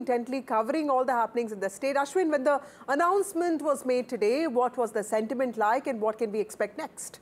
Intently covering all the happenings in the state. Ashwin, when the announcement was made today, what was the sentiment like and what can we expect next?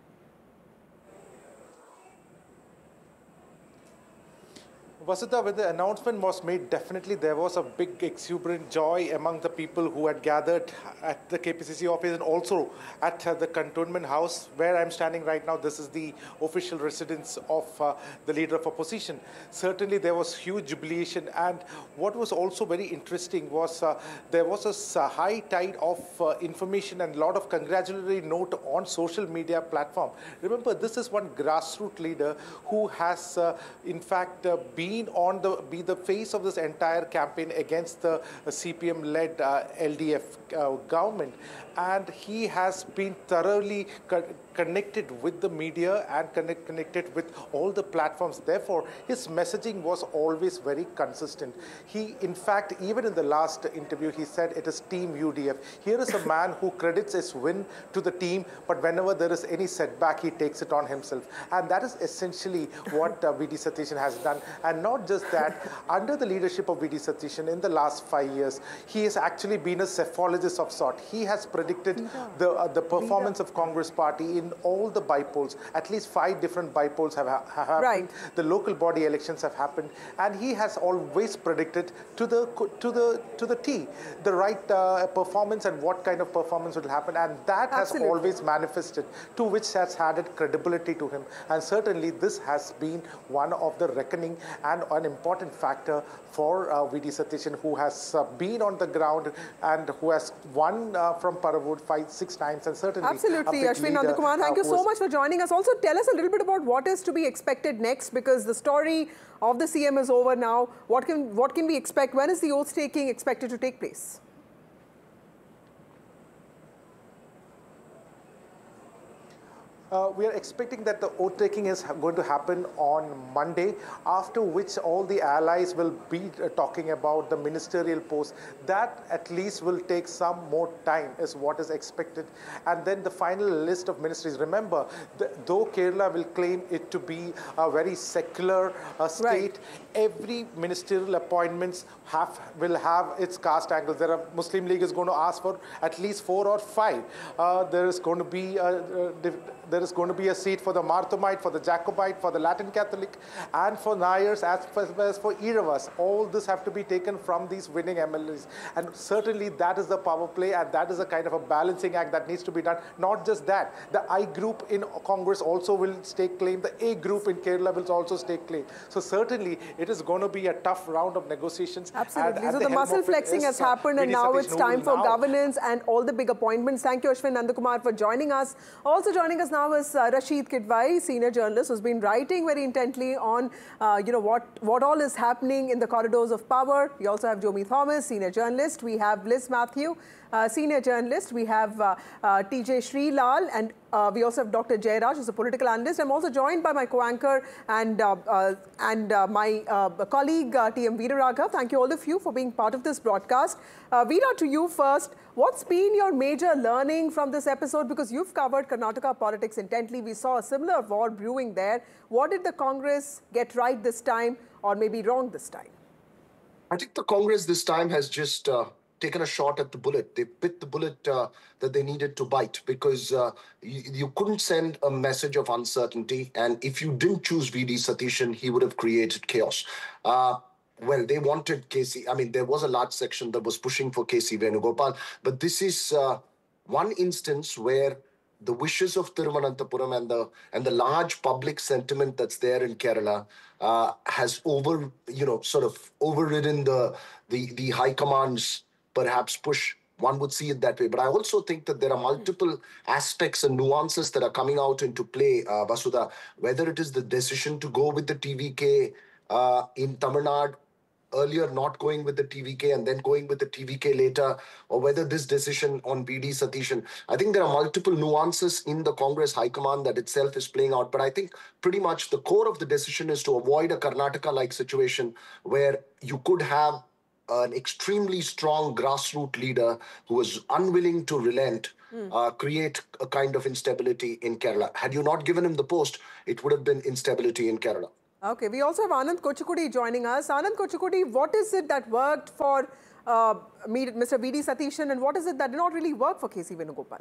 Vasudha, when the announcement was made, definitely there was a big exuberant joy among the people who had gathered at the KPCC office and also at the Cantonment House, where I'm standing right now. This is the official residence of the leader of opposition. Certainly there was huge jubilation, and what was also very interesting was there was a high tide of information and a lot of congratulatory note on social media platform. Remember, this is one grassroots leader who has in fact be the face of this entire campaign against the CPM-led LDF government, and he has been thoroughly connected with the media and connected with all the platforms. Therefore, his messaging was always very consistent. He, in fact, even in the last interview, he said it is Team UDF. Here is a man who credits his win to the team, but whenever there is any setback, he takes it on himself. And that is essentially what V.D. Satheesan has done. And not just that, under the leadership of V.D. Satheesan in the last 5 years, he has actually been a psephologist of sort. He has predicted the performance of Congress party in all the bypolls. At least 5 different bypolls have happened. Right. The local body elections have happened, and he has always predicted to the T the right performance and what kind of performance will happen, and that has always manifested, to which has added credibility to him. And certainly this has been one of the reckoning and an important factor for V.D. Satheesan, who has been on the ground and who has won from Paravud 5-6 times, and certainly absolutely. Ashwin Nandakumar, thank you so much for joining us. Also, tell us a little bit about what is to be expected next, because the story of the CM is over now. What can we expect? When is the oath taking expected to take place? We are expecting that the oath taking is going to happen on Monday, after which all the allies will be talking about the ministerial post. That at least will take some more time, is what is expected. And then the final list of ministries. Remember, though Kerala will claim it to be a very secular state, right, every ministerial appointments will have its caste angles. There are Muslim League is going to ask for at least 4 or 5. There is going to be a seat for the Marthomite, for the Jacobite, for the Latin Catholic, and for Nayars, as well as for Iravas. All this have to be taken from these winning MLAs. And certainly that is the power play, and that is a kind of a balancing act that needs to be done. Not just that, the I group in Congress also will stake claim. The A group in Kerala will also stake claim. So certainly it is going to be a tough round of negotiations. Absolutely. So the muscle flexing has happened, and now it's time for governance and all the big appointments. Thank you, Ashwin Nandakumar, for joining us. Also joining us now is Rashid Kidwai, senior journalist, who's been writing very intently on what all is happening in the corridors of power. We also have Jomi Thomas, senior journalist. We have Liz Matthew, senior journalist. We have TJ Srilal, and we also have Dr. Jairaj, who's a political analyst. I'm also joined by my co-anchor and my colleague T.M. Veeraraghav. Thank you all of you for being part of this broadcast. Veera, to you first. What's been your major learning from this episode? Because you've covered Karnataka politics intently. We saw a similar war brewing there. What did the Congress get right this time, or maybe wrong this time? I think the Congress this time has just taken a shot at the bullet. They bit the bullet that they needed to bite, because you couldn't send a message of uncertainty. And if you didn't choose V.D. Satheesan, he would have created chaos. Well, they wanted KC. I mean, there was a large section that was pushing for KC Venugopal. But this is one instance where the wishes of Thiruvananthapuram and the large public sentiment that's there in Kerala has sort of overridden the high command's perhaps push. One would see it that way. But I also think that there are multiple aspects and nuances that are coming out into play, Vasudha, whether it is the decision to go with the TVK in Tamil Nadu, earlier not going with the TVK and then going with the TVK later, or whether this decision on V.D. Satheesan. I think there are multiple nuances in the Congress High Command that itself is playing out. But I think pretty much the core of the decision is to avoid a Karnataka-like situation where you could have an extremely strong grassroots leader who is unwilling to relent, create a kind of instability in Kerala. Had you not given him the post, it would have been instability in Kerala. Okay, we also have Anand Kochukudi joining us. Anand Kochukudi, what is it that worked for Mr. V.D. Satishan and what is it that did not really work for K.C. Venugopal?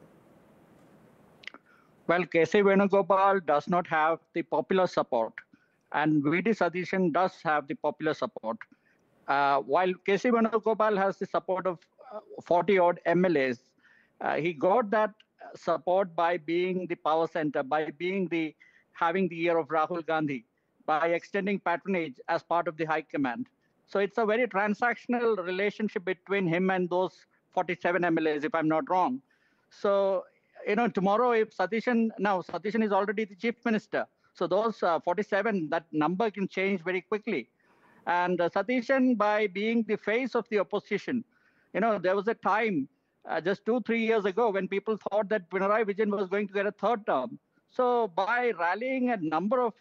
Well, K.C. Venugopal does not have the popular support, and V.D. Satishan does have the popular support. While K.C. Venugopal has the support of 40-odd MLAs, he got that support by being the power center, by being having the ear of Rahul Gandhi, by extending patronage as part of the High Command. So it's a very transactional relationship between him and those 47 MLAs, if I'm not wrong. So, tomorrow if Satishan is already the chief minister. So those 47, that number can change very quickly. And Satishan, by being the face of the opposition, there was a time just 2-3 years ago when people thought that Pinarayi Vijayan was going to get a third term. So by rallying a number of,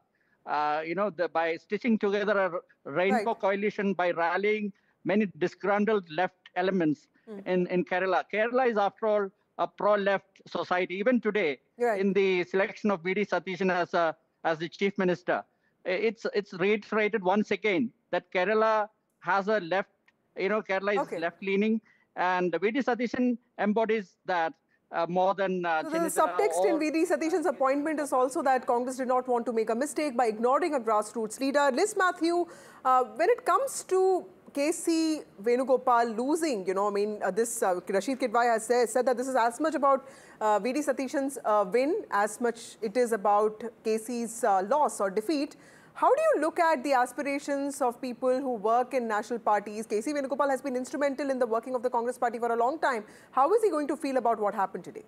by stitching together a rainbow coalition, by rallying many disgruntled left elements in Kerala. Kerala is, after all, a pro-left society. Even today, in the selection of V.D. Satishan as the chief minister, it's reiterated once again that Kerala has a left, Kerala is left-leaning, and V.D. Satishan embodies that more than... So the subtext in V.D. Satishan's appointment is also that Congress did not want to make a mistake by ignoring a grassroots leader. Liz Matthew, when it comes to K.C. Venugopal losing, Rashid Kidwai has said that this is as much about V.D. Satishan's win as much it is about K.C.'s loss or defeat. How do you look at the aspirations of people who work in national parties? K.C. Venugopal has been instrumental in the working of the Congress party for a long time. How is he going to feel about what happened today?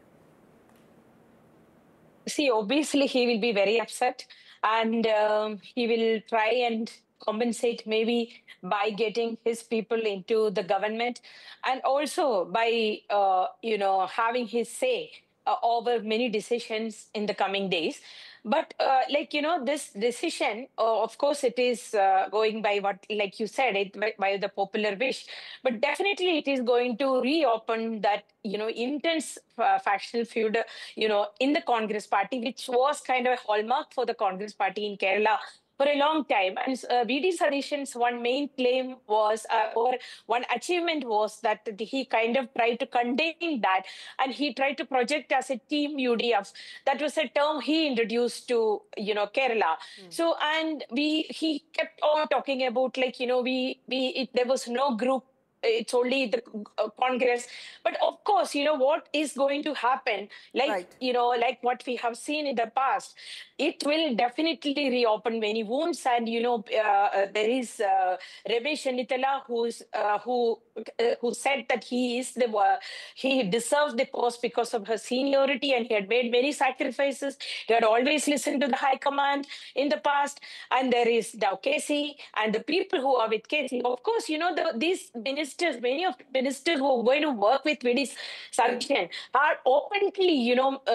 See, obviously he will be very upset and he will try and compensate maybe by getting his people into the government and also by, having his say over many decisions in the coming days. But this decision, of course, it is going by what, like you said, by the popular wish. But definitely it is going to reopen that, intense factional feud, in the Congress party, which was kind of a hallmark for the Congress party in Kerala for a long time. And V.D. Satishan's one main claim was, or one achievement was that he kind of tried to contain that and he tried to project as a team UDF. That was a term he introduced to, Kerala. So, and he kept on talking about there was no group. It's only the Congress. But of course, what is going to happen, like what we have seen in the past, it will definitely reopen many wounds. And, there is Ramesh Chennithala who said that he deserves the post because of her seniority and he had made many sacrifices. He had always listened to the High Command in the past. And there is now K.C. and the people who are with K.C. Of course, these ministers, many of the ministers who are going to work with V.D. Satishan are openly,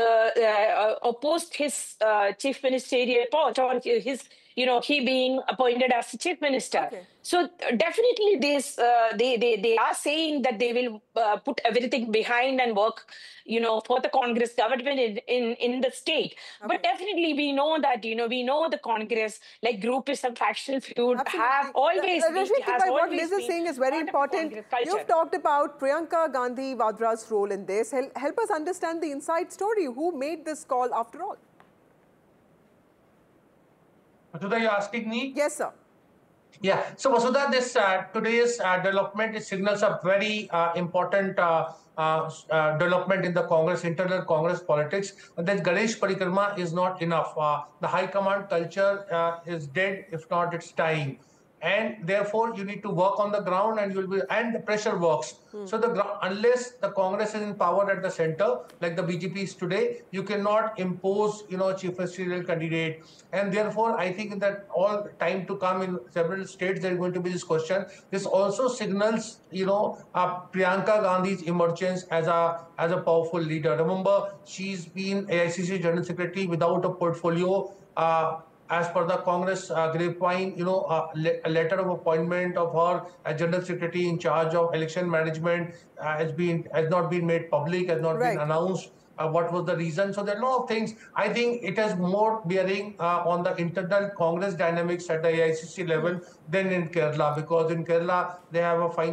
opposed his chief ministerial post or his, he being appointed as the chief minister. So definitely this, they are saying that they will put everything behind and work, for the Congress government in the state. But definitely we know that, we know the Congress, like groupism, factional feud, have always been. What Liz is saying is very important. You've talked about Priyanka Gandhi Vadra's role in this. Help us understand the inside story. Who made this call after all? Vasudha, you're asking me? Yes, sir. Yeah. So, Vasudha, this today's development signals a very important development in the Congress, internal Congress politics. And that Ganesh Parikrama is not enough. The High Command culture is dead, if not it's dying. And therefore, you need to work on the ground, and the pressure works. So unless the Congress is in power at the center, like the BJP is today, you cannot impose, a chief ministerial candidate. And therefore, I think that all time to come in several states, there is going to be this question. This also signals, Priyanka Gandhi's emergence as a powerful leader. Remember, she's been AICC General Secretary without a portfolio. As per the Congress grapevine, a letter of appointment of her as General Secretary in charge of election management has not been made public, has not been announced. what was the reason. So there are a lot of things. I think it has more bearing on the internal Congress dynamics at the AICC level than in Kerala, because in Kerala they have a fine